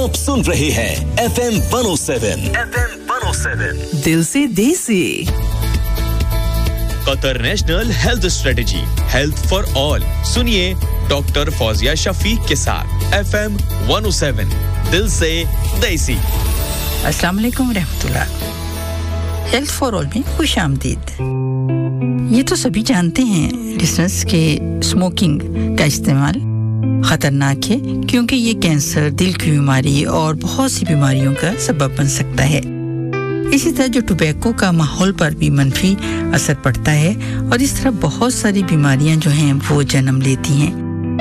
आप सुन रहे हैं FM 107 दिल से देसी Qatar national health strategy health for all सुनिए डॉक्टर फौजिया शफीक के साथ FM 107 दिल से देसी अस्सलाम वालेकुम रहमतुल्लाह हेल्थ फॉर ऑल में खुशामदीद ये तो सभी जानते हैं लिसनर्स के स्मोकिंग का इस्तेमाल खतरनाक है क्योंकि ये कैंसर दिल की बीमारी और बहुत सी बीमारियों का सबब बन सकता है इसी तरह जो टोबैको का माहौल पर भी मंफी असर पड़ता है और इस तरह बहुत सारी बीमारियां जो हैं वो जन्म लेती हैं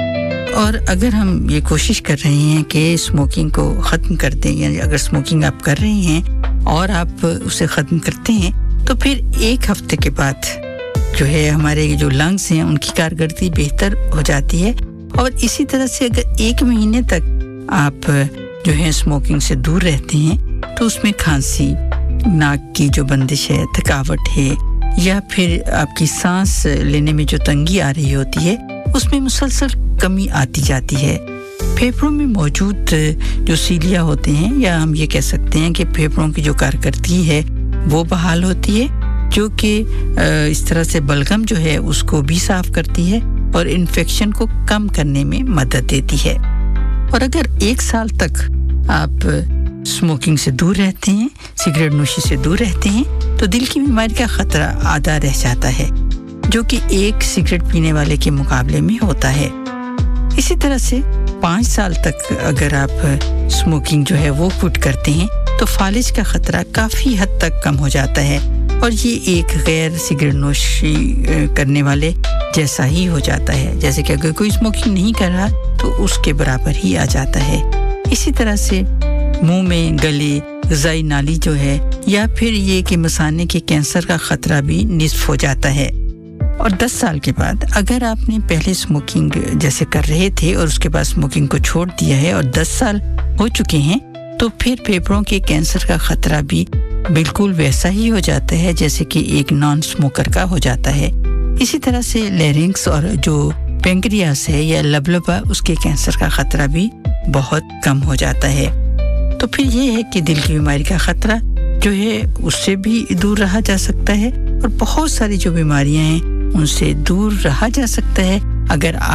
और अगर हम ये कोशिश कर रहे हैं कि स्मोकिंग को ख़त्म कर दें यानी अगर स्मोकिंग आप कर रहे हैं और आप उसे ख़त्म करते हैं तो फिर एक हफ्ते के बाद जो है हमारे जो लंग्स हैं उनकी कारकर्दगी बेहतर हो जाती है और इसी तरह से अगर एक महीने तक आप जो है स्मोकिंग से दूर रहते हैं तो उसमें खांसी नाक की जो बंदिश है थकावट है या फिर आपकी सांस लेने में जो तंगी आ रही होती है उसमें मुसलसल कमी आती जाती है फेफड़ों में मौजूद जो सीलिया होते हैं या हम ये कह सकते हैं कि फेफड़ों की जो कारकर्दगी है वो बहाल होती है जो कि इस तरह से बलगम जो है उसको भी साफ करती है और इन्फेक्शन को कम करने में मदद देती है और अगर 1 साल तक आप स्मोकिंग से दूर रहते हैं सिगरेट नोशी से दूर रहते हैं तो दिल की बीमारी का खतरा आधा रह जाता है जो कि एक सिगरेट पीने वाले के मुकाबले में होता है इसी तरह से 5 साल तक अगर आप स्मोकिंग जो है वो क्विट करते हैं तो फालिज का खतरा काफी हद तक कम हो जाता है और ये एक गैर सिगरेट नोशी करने वाले जैसा ही हो जाता है जैसे कि अगर कोई स्मोकिंग नहीं कर रहा तो उसके बराबर ही आ जाता है इसी तरह से मुंह में गले ग़िज़ाई नाली जो है या फिर ये कि मसाने के कैंसर का खतरा भी निस्फ हो जाता है और 10 साल के बाद अगर आपने पहले स्मोकिंग जैसे कर रहे थे और उसके बाद स्मोकिंग को छोड़ दिया है और 10 साल हो चुके हैं तो फिर फेफड़ों के कैंसर का खतरा भी बिल्कुल वैसा ही हो जाता है जैसे कि एक नॉन स्मोकर का हो जाता है इसी तरह से लैरिंक्स और जो पैंक्रियास है या लबलबा उसके कैंसर का खतरा भी बहुत कम हो जाता है तो फिर ये है कि दिल की बीमारी का खतरा जो है उससे भी दूर रहा जा सकता है और बहुत सारी जो बीमारियां हैं उनसे दूर रहा जा सकता है अगर